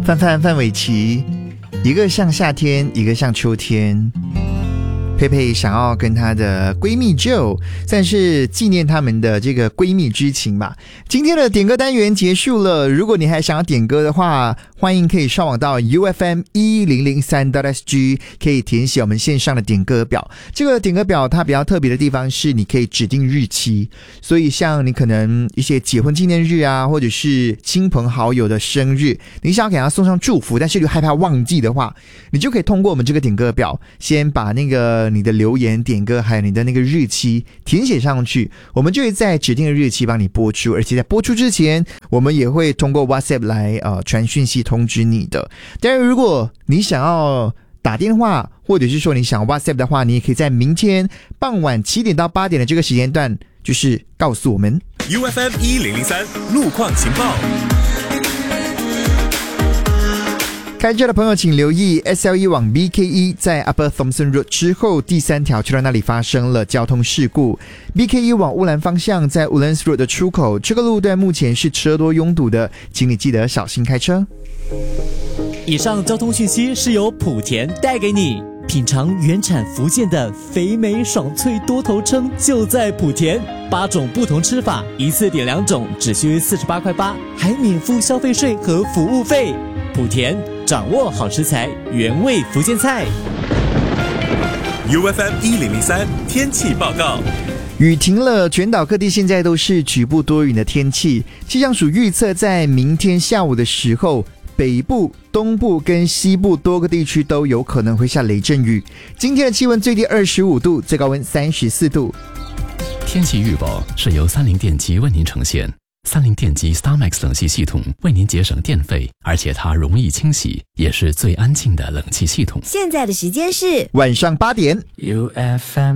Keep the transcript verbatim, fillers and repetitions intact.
范范范玮琪，一个像夏天，一个像秋天。佩佩想要跟她的闺蜜 Jo 算是纪念他们的这个闺蜜之情吧。今天的点歌单元结束了，如果你还想要点歌的话，欢迎可以上网到 U F M 一零零三 S G， 可以填写我们线上的点歌表。这个点歌表它比较特别的地方是你可以指定日期，所以像你可能一些结婚纪念日啊，或者是亲朋好友的生日，你想要给他送上祝福，但是又害怕忘记的话，你就可以通过我们这个点歌表，先把那个你的留言点歌还有你的那个日期填写上去，我们就会在指定的日期帮你播出，而且在播出之前我们也会通过 WhatsApp 来呃传讯息通知你的。当然如果你想要打电话或者是说你想 WhatsApp 的话，你也可以在明天傍晚七点到八点的这个时间段就是告诉我们 U F M 一零零三路况情报。 开车的朋友请留意 S L E 往 B K E 在 Upper Thomson Road 之后第三条车道那里发生了交通事故。 B K E 往乌兰方向在 Woodlands Road 的出口，这个路段目前是车多拥堵的，请你记得小心开车。 以上交通讯息是由莆田带给你，品尝原产福建的肥美爽脆多头称就在莆田，八种不同吃法，一次点两种只需四十八块八，还免付消费税和服务费。莆田掌握好食材，原味福建菜。 U F M 一零零三天气报告。 雨停了，全岛各地现在都是局部多云的天气。气象署预测在明天下午的时候，北部、东部跟西部多个地区都有可能会下雷阵雨。今天的气温最低二十五度，最高温三十四度。 天气预报是由三菱电机为您呈现。三菱电机 StarMax 冷气系统为您节省电费，而且它容易清洗，也是最安静的冷气系统。 现在的时间是晚上八点。 U F M